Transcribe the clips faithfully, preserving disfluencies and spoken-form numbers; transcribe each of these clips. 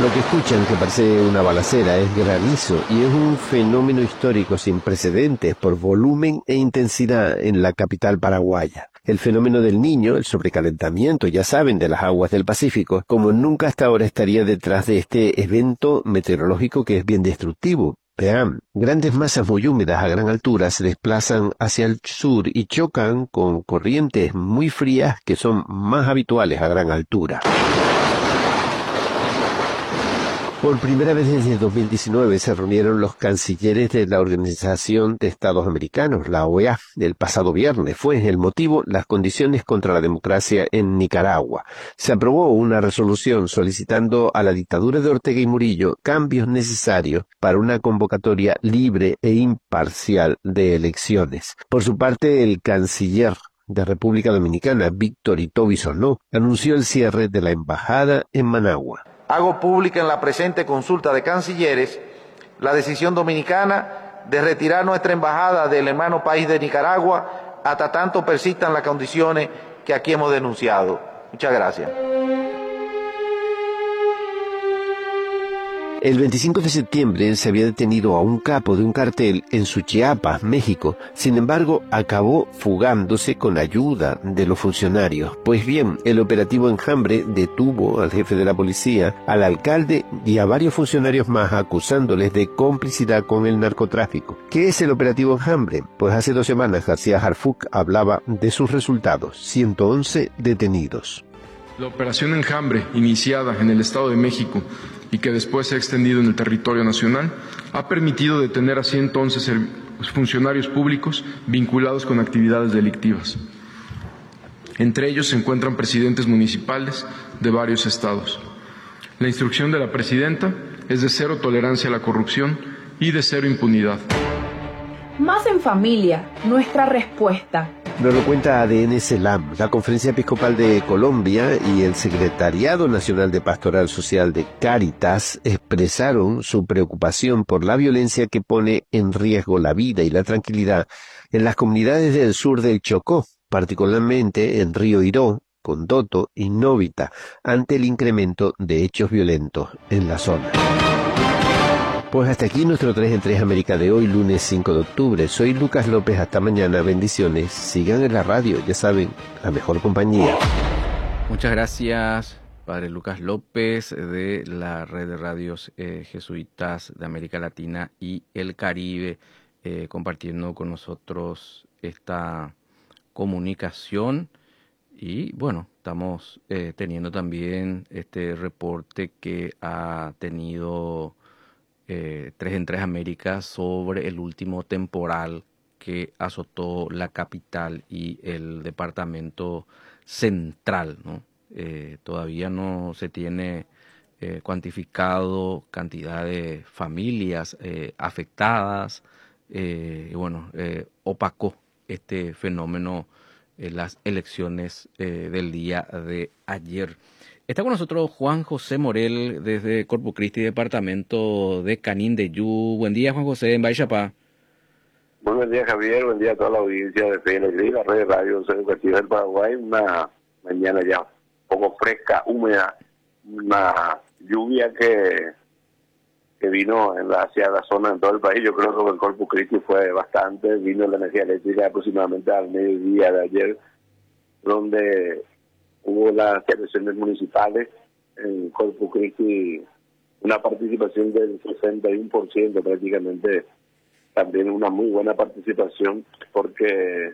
Lo que escuchan, que parece una balacera, es granizo y es un fenómeno histórico sin precedentes por volumen e intensidad en la capital paraguaya. El fenómeno del Niño, el sobrecalentamiento, ya saben, de las aguas del Pacífico, como nunca hasta ahora estaría detrás de este evento meteorológico que es bien destructivo. Vean, grandes masas muy húmedas a gran altura se desplazan hacia el sur y chocan con corrientes muy frías que son más habituales a gran altura. Por primera vez desde dos mil diecinueve se reunieron los cancilleres de la Organización de Estados Americanos, la O E A, el pasado viernes. Fue el motivo las condiciones contra la democracia en Nicaragua. Se aprobó una resolución solicitando a la dictadura de Ortega y Murillo cambios necesarios para una convocatoria libre e imparcial de elecciones. Por su parte, el canciller de República Dominicana, Víctor Ito Bisonó, anunció el cierre de la embajada en Managua. Hago pública en la presente consulta de cancilleres la decisión dominicana de retirar nuestra embajada del hermano país de Nicaragua hasta tanto persistan las condiciones que aquí hemos denunciado. Muchas gracias. El veinticinco de septiembre se había detenido a un capo de un cartel en Suchiapa, México. Sin embargo, acabó fugándose con ayuda de los funcionarios. Pues bien, el operativo Enjambre detuvo al jefe de la policía, al alcalde y a varios funcionarios más acusándoles de complicidad con el narcotráfico. ¿Qué es el operativo Enjambre? Pues hace dos semanas García Harfuch hablaba de sus resultados. ciento once detenidos. La operación Enjambre, iniciada en el Estado de México y que después se ha extendido en el territorio nacional, ha permitido detener a ciento once funcionarios públicos vinculados con actividades delictivas. Entre ellos se encuentran presidentes municipales de varios estados. La instrucción de la presidenta es de cero tolerancia a la corrupción y de cero impunidad. Más en familia, nuestra respuesta. Nos lo cuenta A D N CELAM, la Conferencia Episcopal de Colombia y el Secretariado Nacional de Pastoral Social de Cáritas expresaron su preocupación por la violencia que pone en riesgo la vida y la tranquilidad en las comunidades del sur del Chocó, particularmente en Río Iró, Condoto y Novita, ante el incremento de hechos violentos en la zona. Pues hasta aquí nuestro tres en tres América de hoy, lunes cinco de octubre. Soy Lucas López, hasta mañana, bendiciones. Sigan en la radio, ya saben, la mejor compañía. Muchas gracias, Padre Lucas López, de la red de radios eh, jesuitas de América Latina y el Caribe, eh, compartiendo con nosotros esta comunicación. Y bueno, estamos eh, teniendo también este reporte que ha tenido Eh, tres en tres América sobre el último temporal que azotó la capital y el departamento central, ¿no? Eh, todavía no se tiene eh, cuantificado cantidad de familias eh, afectadas, eh, y bueno, eh, opacó este fenómeno en las elecciones eh, del día de ayer. Está con nosotros Juan José Morel desde Corpus Christi, departamento de Canindeyú. Buen día, Juan José, en Baixapá. Muy buen día, Javier. Buen día a toda la audiencia de P N G, la red de radios educativas del Paraguay. Una mañana ya un poco fresca, húmeda, una lluvia que que vino en la, hacia la zona en todo el país. Yo creo que en Corpus Christi fue bastante. Vino la energía eléctrica aproximadamente al mediodía de ayer, donde hubo las elecciones municipales en Corpus Christi, una participación del sesenta y uno por ciento prácticamente, también una muy buena participación, porque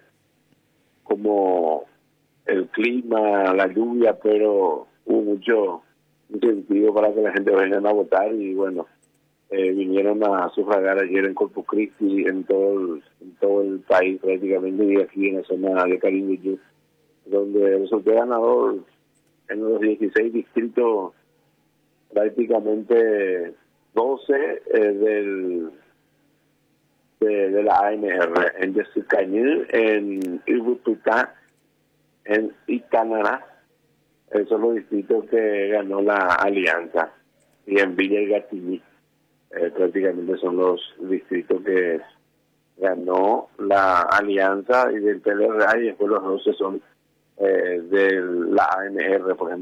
como el clima, la lluvia, pero hubo mucho incentivo para que la gente venga a votar y bueno, eh, vinieron a sufragar ayer en Corpus Christi, en todo el, en todo el país prácticamente, y aquí en la zona de Canindeyú, donde resultó ganador en los dieciséis distritos, prácticamente doce eh, del de, de la A N R, en Yesicañil, en Ibututá, en Icanará. Esos son los distritos que ganó la Alianza, y en Villa y Gatiní, eh, prácticamente son los distritos que ganó la Alianza y del P L R A, y después los doce son Eh, de la A N R, por ejemplo.